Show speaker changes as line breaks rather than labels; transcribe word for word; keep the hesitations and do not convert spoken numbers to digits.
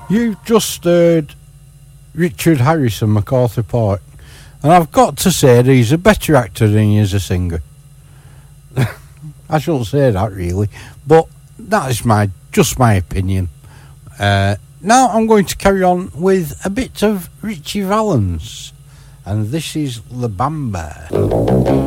You've just heard Richard Harrison, MacArthur Park, and I've got to say that he's a better actor than he is a singer. I shouldn't say that really, but that is my just my opinion. Uh, now I'm going to carry on with a bit of Richie Valens, and this is La Bamba.